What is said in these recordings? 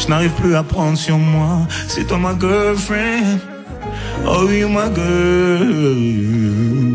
Je n'arrive plus à prendre sur moi. C'est toi ma girlfriend. Oh you my girl.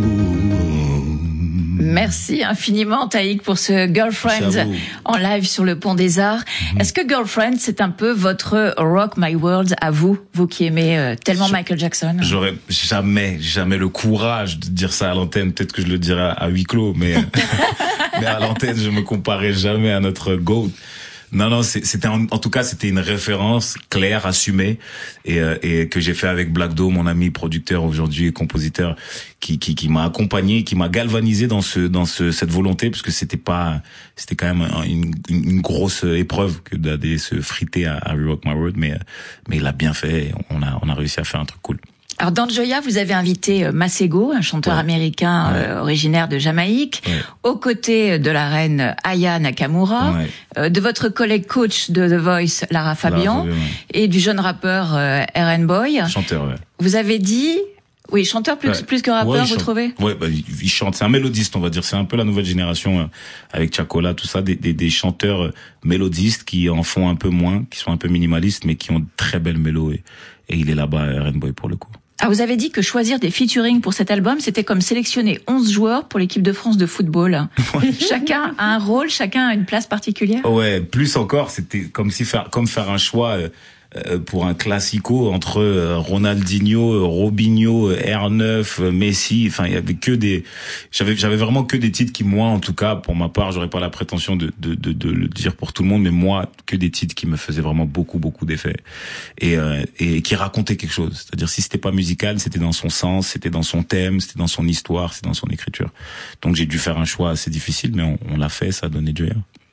Merci infiniment Taïk pour ce Girlfriend en live sur le Pont des Arts. Est-ce que Girlfriend c'est un peu votre Rock My World à vous qui aimez tellement Michael Jackson? J'aurais jamais le courage de dire ça à l'antenne. Peut-être que je le dirais à huis clos, mais à l'antenne je me comparais jamais à notre GOAT. Non, c'était en tout cas c'était une référence claire, assumée et que j'ai fait avec Black Dome, mon ami producteur aujourd'hui et compositeur qui m'a accompagné, qui m'a galvanisé dans cette volonté, parce que c'était quand même une grosse épreuve que d'aller se friter à Rock My World, mais il a bien fait, on a réussi à faire un truc cool. Alors dans Joya, vous avez invité Masego, un chanteur américain originaire de Jamaïque, aux côtés de la reine Aya Nakamura, de votre collègue coach de The Voice, Lara Fabian, et du jeune rappeur RN Boy. Chanteur, Vous avez dit... Oui, chanteur plus que rappeur, vous trouvez? Ouais, il chante. C'est un mélodiste, on va dire. C'est un peu la nouvelle génération avec Chacola, tout ça, des chanteurs mélodistes qui en font un peu moins, qui sont un peu minimalistes, mais qui ont de très belles mélos. Et il est là-bas, RN Boy, pour le coup. Ah, vous avez dit que choisir des featuring pour cet album, c'était comme sélectionner 11 joueurs pour l'équipe de France de football. Chacun a un rôle, chacun a une place particulière. Ouais, plus encore, c'était comme faire un choix pour un classico entre Ronaldinho, Robinho, R9, Messi. Enfin, il y avait j'avais vraiment que des titres qui, moi, en tout cas, pour ma part, j'aurais pas la prétention de le dire pour tout le monde, mais moi, que des titres qui me faisaient vraiment beaucoup d'effet et qui racontaient quelque chose. C'est-à-dire, si c'était pas musical, c'était dans son sens, c'était dans son thème, c'était dans son histoire, c'était dans son écriture. Donc, j'ai dû faire un choix assez difficile, mais on l'a fait, ça a donné Joya.